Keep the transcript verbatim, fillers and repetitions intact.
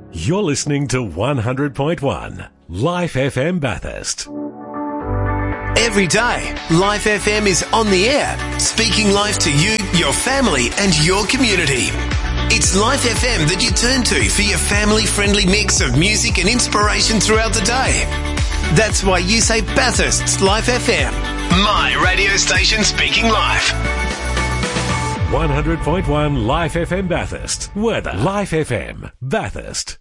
You're listening to one hundred point one Life F M Bathurst. Every day, Life F M is on the air, speaking life to you, your family and your community. It's Life F M that you turn to for your family-friendly mix of music and inspiration throughout the day. That's why you say Bathurst's Life F M, my radio station speaking life. one hundred point one Life F M Bathurst. Weather. Life F M Bathurst.